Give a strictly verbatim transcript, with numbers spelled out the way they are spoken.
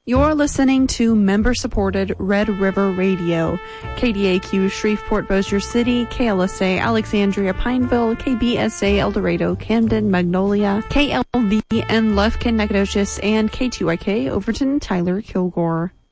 You're listening to member-supported Red River Radio, K D A Q Shreveport Bossier City, K L S A Alexandria Pineville, K B S A El Dorado Camden Magnolia, K L V N Lufkin Nacogdoches, and K two I K Overton Tyler Kilgore.